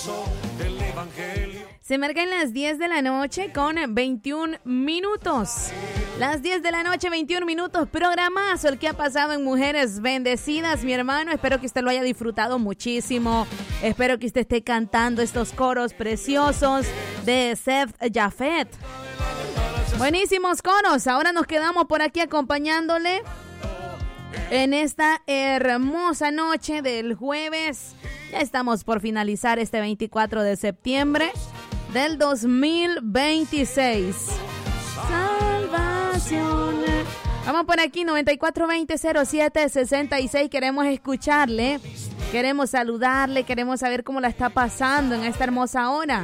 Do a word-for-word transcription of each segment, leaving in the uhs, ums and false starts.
Se marcan las diez de la noche con veintiún minutos. Las diez de la noche, veintiún minutos. Programazo el que ha pasado en Mujeres Bendecidas, mi hermano. Espero que usted lo haya disfrutado muchísimo. Espero que usted esté cantando estos coros preciosos de Seth Jafet. Buenísimos coros. Ahora nos quedamos por aquí acompañándole en esta hermosa noche del jueves. Ya estamos por finalizar este veinticuatro de septiembre del dos mil veintiséis. Salvación. Vamos por aquí, noventa y cuatro veinte cero siete sesenta y seis. Queremos escucharle, queremos saludarle, queremos saber cómo la está pasando en esta hermosa hora.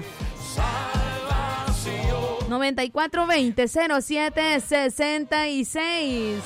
noventa y cuatro veinte cero siete sesenta y seis.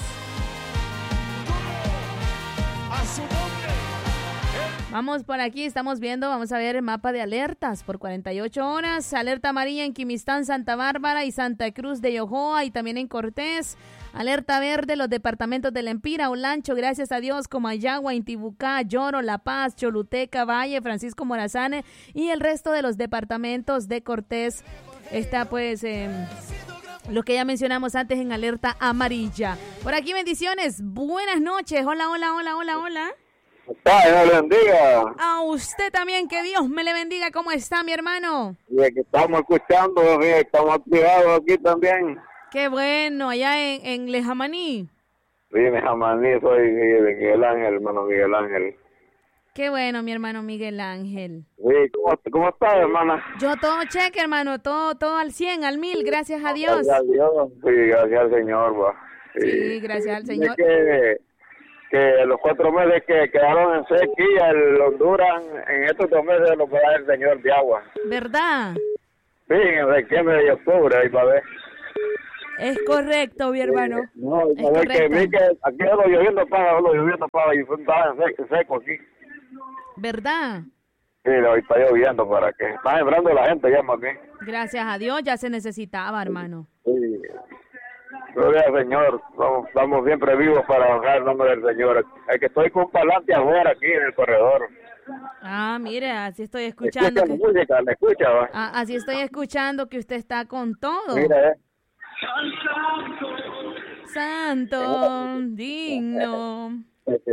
Vamos por aquí, estamos viendo, vamos a ver el mapa de alertas por cuarenta y ocho horas. Alerta amarilla en Quimistán, Santa Bárbara y Santa Cruz de Yojoa y también en Cortés. Alerta verde los departamentos de Lempira, Olancho, gracias a Dios, Comayagua, Intibucá, Lloro, La Paz, Choluteca, Valle, Francisco Morazán y el resto de los departamentos de Cortés. Está pues eh, lo que ya mencionamos antes en alerta amarilla. Por aquí bendiciones, buenas noches, hola, hola, hola, hola, hola. Dios le bendiga. A usted también, que Dios me le bendiga. ¿Cómo está, mi hermano? Y aquí estamos escuchando, mira, estamos activados aquí también. Qué bueno, allá en, en Lejamaní. Sí, Lejamaní, soy de Miguel Ángel, hermano Miguel Ángel. Qué bueno, mi hermano Miguel Ángel. Sí, ¿cómo, cómo estás, hermana? Yo todo cheque, hermano, todo todo al cien, al mil, gracias a Dios. Gracias a Dios, sí, gracias al Señor, va. Sí, sí, gracias al Señor. Que, que los cuatro meses que quedaron en sequía, el Honduras, en estos dos meses los va a dar el Señor de agua. ¿Verdad? Sí, en septiembre y octubre, ahí va a ver. Es correcto, mi hermano. Sí, no, es a ver que, que aquí solo lloviendo para, solo lloviendo para, y estaba seco, seco aquí. ¿Verdad? Sí, hoy está lloviendo para que está sembrando la gente ya más bien. Gracias a Dios, ya se necesitaba, hermano. Sí. Gloria al Señor, estamos, estamos siempre vivos para honrar el nombre del Señor. El que estoy con parlante afuera aquí en el corredor. Ah, mire, así estoy escuchando. Escucha que... la música, ¿la escucha? ¿Va? Ah, así estoy escuchando que usted está con todo. Mira, eh. Santo, digno.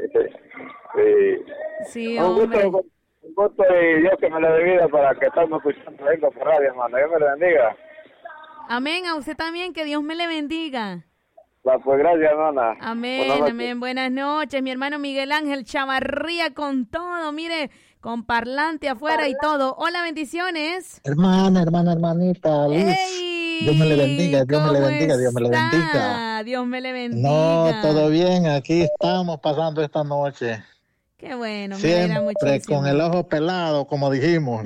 Sí. Sí, un hombre. gusto, un gusto y Dios que me lo dé vida para que estamos escuchando vengo por radio, hermano. Dios me lo bendiga. Amén, a usted también, que Dios me le bendiga. Pues gracias, hermana. Amén, amén. Buenas noches, mi hermano Miguel Ángel Chavarría con todo, mire, con parlante afuera y todo. Hola, bendiciones. Hermana, hermana, hermanita, Liz. ¡Ey! Dios me le bendiga, Dios me le bendiga, Dios me le está? bendiga. Dios me le bendiga. No, todo bien, aquí estamos pasando esta noche. Qué bueno, me siempre alegra muchísimo. Con el ojo pelado, como dijimos.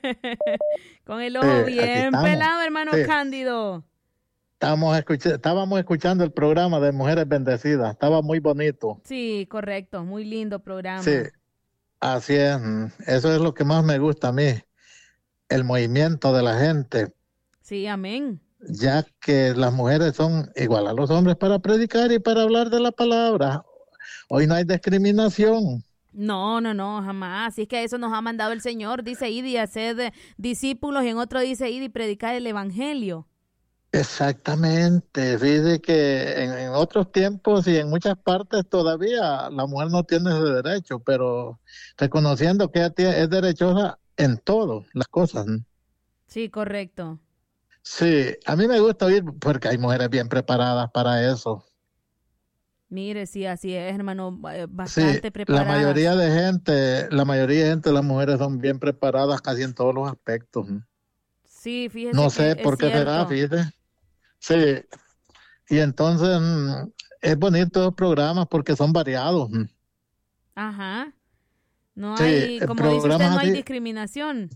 Con el ojo sí, bien pelado, hermano sí. Cándido. Estamos escuch- estábamos escuchando el programa de Mujeres Bendecidas, estaba muy bonito. Sí, correcto, muy lindo programa. Sí, así es, eso es lo que más me gusta a mí, el movimiento de la gente. Sí, amén. Ya que las mujeres son igual a los hombres para predicar y para hablar de la palabra. Hoy no hay discriminación. No, no, no, jamás. Si es que a eso nos ha mandado el Señor. Dice, id y haced discípulos, y en otro dice, id y predicar el evangelio. Exactamente. Dice que en, en otros tiempos y en muchas partes todavía la mujer no tiene ese derecho, pero reconociendo que ella tiene, es derechosa en todas las cosas. Sí, correcto. Sí, a mí me gusta oír porque hay mujeres bien preparadas para eso. Mire, sí, así es, hermano, bastante sí, preparadas. La mayoría de gente, la mayoría de gente, las mujeres son bien preparadas casi en todos los aspectos. Sí, fíjese. No sé por qué será, fíjese. Sí, y entonces es bonito los programas porque son variados. Ajá. No sí, hay, como dice usted, no hay así, discriminación.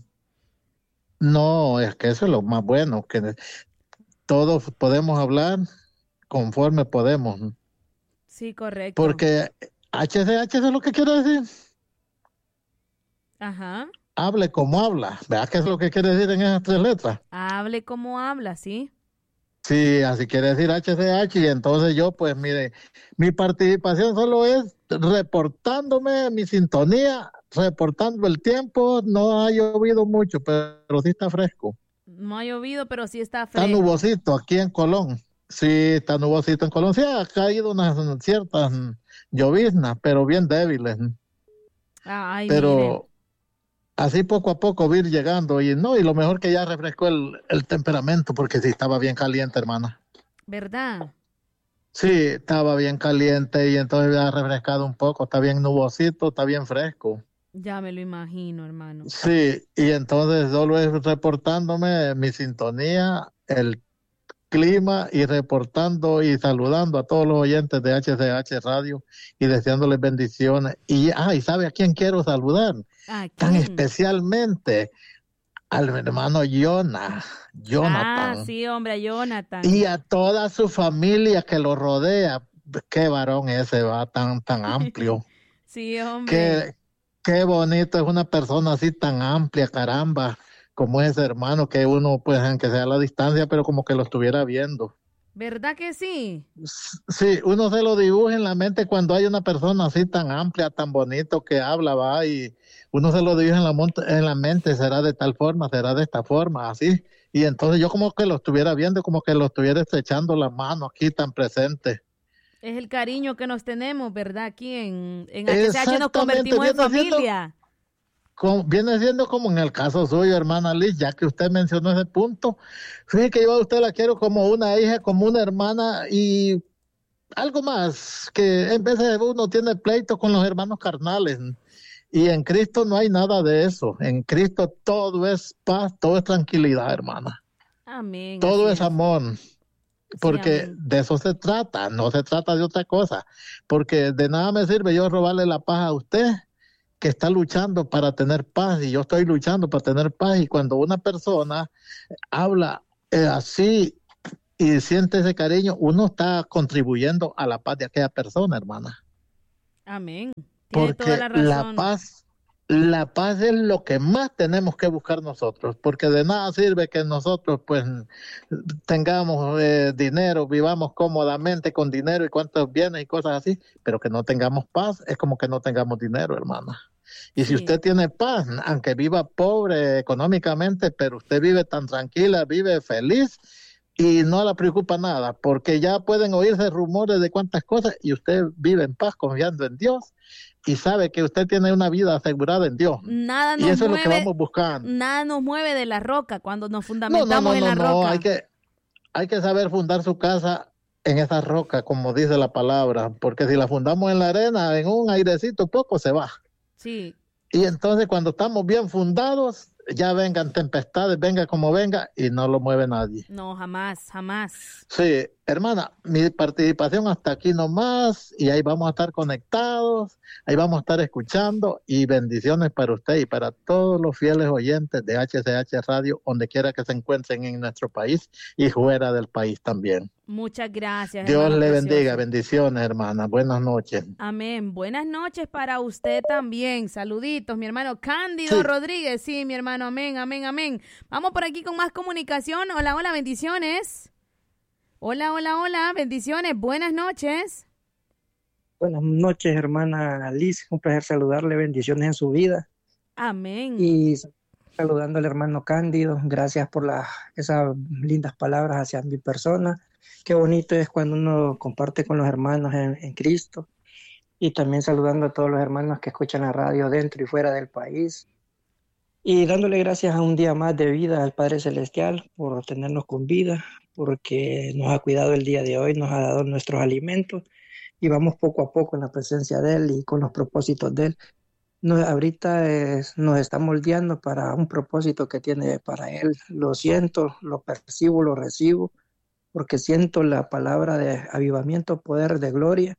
No, es que eso es lo más bueno, que todos podemos hablar conforme podemos. Sí, correcto. Porque H C H es lo que quiere decir. Ajá. Hable como habla. ¿Verdad qué es lo que quiere decir en esas tres letras? Hable como habla, ¿sí? Sí, así quiere decir H C H. Y entonces yo, pues, mire, mi participación solo es reportándome mi sintonía reportando el tiempo, no ha llovido mucho, pero sí está fresco. No ha llovido, pero sí está fresco. Está nubosito aquí en Colón. Sí, está nubosito en Colón. Sí, ha caído unas ciertas lloviznas, pero bien débiles. Ay, pero miren. Así poco a poco va a ir llegando. Y no, y lo mejor que ya refrescó el, el temperamento, porque sí estaba bien caliente, hermana. ¿Verdad? Sí, estaba bien caliente y entonces ya ha refrescado un poco. Está bien nubosito, está bien fresco. Ya me lo imagino, hermano. Sí, y entonces solo es reportándome mi sintonía, el clima y reportando y saludando a todos los oyentes de H C H Radio y deseándoles bendiciones. Y, ah, ¿y sabe a quién quiero saludar? ¿A Tan quién? especialmente al hermano Jonah, Jonathan. Ah, sí, hombre, a Jonathan. Y a toda su familia que lo rodea. Qué varón ese va tan, tan amplio. Sí, hombre. Qué, qué bonito es una persona así tan amplia, caramba, como ese hermano que uno, pues, aunque sea a la distancia, pero como que lo estuviera viendo. ¿Verdad que sí? Sí, uno se lo dibuja en la mente cuando hay una persona así tan amplia, tan bonito que habla, va, y uno se lo dibuja en la, monta- en la mente, será de tal forma, será de esta forma, así. Y entonces yo como que lo estuviera viendo, como que lo estuviera estrechando la mano aquí tan presente. Es el cariño que nos tenemos, ¿verdad? Aquí en, en H C H nos Exactamente, convertimos en viene siendo- familia. Como- viene siendo como en el caso suyo, hermana Liz, ya que usted mencionó ese punto. Fíjese que yo a usted la quiero como una hija, como una hermana y algo más, que en vez de uno tiene pleito con los hermanos carnales. Y en Cristo no hay nada de eso. En Cristo todo es paz, todo es tranquilidad, hermana. Amén. Todo así es amor. Porque amén. de eso se trata, no se trata de otra cosa. Porque de nada me sirve yo robarle la paz a usted, que está luchando para tener paz, y yo estoy luchando para tener paz. Y cuando una persona habla eh, así y siente ese cariño, uno está contribuyendo a la paz de aquella persona, hermana. Amén. Tiene toda Porque la la razón. paz, la paz es lo que más tenemos que buscar nosotros, porque de nada sirve que nosotros pues tengamos eh, dinero, vivamos cómodamente con dinero y cuantos bienes y cosas así, pero que no tengamos paz es como que no tengamos dinero, hermana. Y Sí. si usted tiene paz, aunque viva pobre económicamente, pero usted vive tan tranquila, vive feliz y no la preocupa nada, porque ya pueden oírse rumores de cuantas cosas y usted vive en paz confiando en Dios y sabe que usted tiene una vida asegurada en Dios. Nada Y nos eso es lo que mueve, vamos buscando. nada nos mueve de la roca cuando nos No, no, fundamentamos no, en no, la no, roca. hay que, hay que saber fundar su casa en esa roca, como dice la palabra, porque si la fundamos en la arena, en un airecito poco se va. Sí. Y entonces cuando estamos bien fundados, ya vengan tempestades, venga como venga, y no lo mueve nadie. No, jamás, jamás. Sí, hermana, mi participación hasta aquí nomás, y ahí vamos a estar conectados, ahí vamos a estar escuchando, y bendiciones para usted y para todos los fieles oyentes de H C H Radio, donde quiera que se encuentren en nuestro país y fuera del país también. Muchas gracias. Dios hermano le precioso. bendiga, bendiciones, hermana, buenas noches. Amén. Buenas noches para usted también. Saluditos, mi hermano Cándido Sí. Rodríguez. Sí, mi hermano. Amén, amén, amén. Vamos por aquí con más comunicación. Hola, hola, bendiciones. Hola, hola, hola, bendiciones. Buenas noches. Buenas noches, hermana Liz. Un placer saludarle. Bendiciones en su vida. Amén. Y saludando al hermano Cándido. Gracias por la, esas lindas palabras hacia mi persona. Qué bonito es cuando uno comparte con los hermanos en, en Cristo. Y también saludando a todos los hermanos que escuchan la radio dentro y fuera del país. Y dándole gracias a un día más de vida al Padre Celestial por tenernos con vida, porque nos ha cuidado el día de hoy, nos ha dado nuestros alimentos y vamos poco a poco en la presencia de Él y con los propósitos de Él. Nos, ahorita es, nos está moldeando para un propósito que tiene para Él. Lo siento, lo percibo, lo recibo, porque siento la palabra de avivamiento, poder de gloria.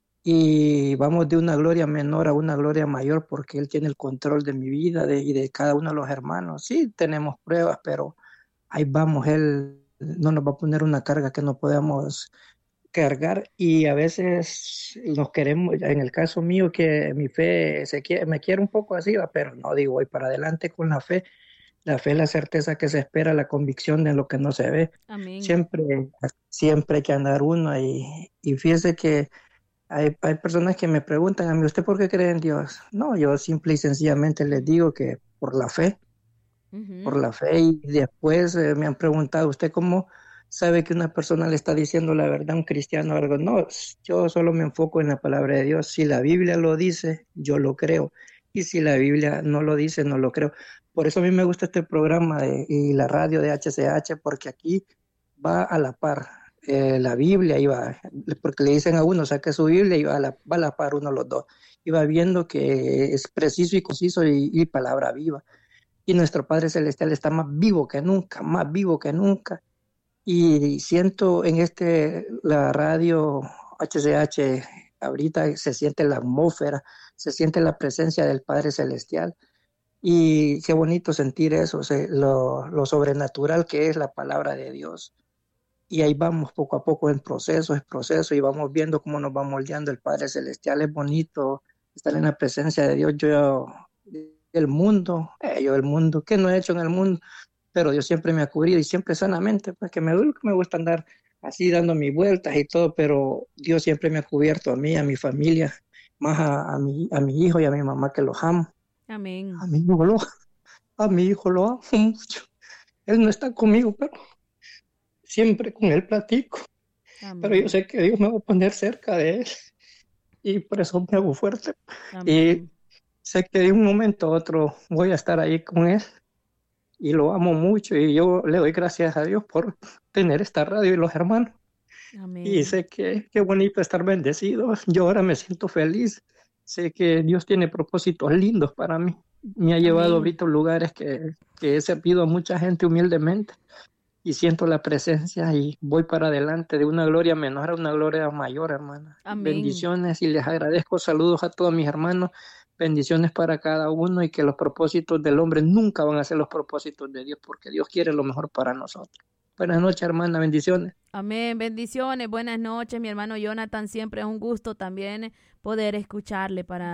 Y vamos de una gloria menor a una gloria mayor porque Él tiene el control de mi vida de, y de cada uno de los hermanos. Sí, tenemos pruebas, pero ahí vamos. Él no nos va a poner una carga que no podamos cargar y a veces nos queremos, en el caso mío, que mi fe se quiere, me quiere un poco así, ¿va? Pero no, digo, voy para adelante con la fe. La fe es la certeza que se espera, la convicción de lo que no se ve. Amén. Siempre, siempre hay que andar uno y, y fíjese que Hay, hay personas que me preguntan a mí, ¿usted por qué cree en Dios? No, yo simple y sencillamente les digo que por la fe, por Ujú. la fe. Y después eh, me han preguntado, ¿usted cómo sabe que una persona le está diciendo la verdad a un cristiano o algo? No, yo solo me enfoco en la palabra de Dios. Si la Biblia lo dice, yo lo creo. Y si la Biblia no lo dice, no lo creo. Por eso a mí me gusta este programa de- y la radio de H C H, porque aquí va a la par. Eh, la Biblia iba, porque le dicen a uno, saque su Biblia y va a la, va a la par uno los dos. Y va viendo que es preciso y conciso y, y palabra viva. Y nuestro Padre Celestial está más vivo que nunca, más vivo que nunca. Y siento en este, la radio H C H, ahorita se siente la atmósfera, se siente la presencia del Padre Celestial. Y qué bonito sentir eso, se- lo, lo sobrenatural que es la palabra de Dios. Y ahí vamos poco a poco en proceso, es proceso, y vamos viendo cómo nos va moldeando el Padre Celestial. Es bonito estar en la presencia de Dios. Yo, el mundo, eh, yo el mundo, ¿qué no he hecho en el mundo? Pero Dios siempre me ha cubrido y siempre sanamente, pues que me, me gusta andar así dando mis vueltas y todo, pero Dios siempre me ha cubierto a mí, a mi familia, más a, a, mi, a mi hijo y a mi mamá que los amo. Amén. A mi hijo lo, a mi hijo lo amo mucho. Él no está conmigo, pero siempre con él platico. Pero yo Amén. sé que Dios me va a poner cerca de él y por eso me hago fuerte. Y Amén. sé que de un momento a otro voy a estar ahí con él y lo amo mucho y yo le doy gracias a Dios por tener esta radio y los hermanos. Y Amén. sé que qué bonito estar bendecido. Yo ahora me siento feliz. Sé que Dios tiene propósitos lindos para mí. Me ha llevado Amén. ahorita a lugares que, que he servido a mucha gente humildemente y siento la presencia y voy para adelante de una gloria menor a una gloria mayor, hermana. Amén. Bendiciones y les agradezco. Saludos a todos mis hermanos. Bendiciones para cada uno y que los propósitos del hombre nunca van a ser los propósitos de Dios porque Dios quiere lo mejor para nosotros. Buenas noches, hermana. Bendiciones. Amén. Bendiciones. Buenas noches, mi hermano Jonathan. Siempre es un gusto también poder escucharle para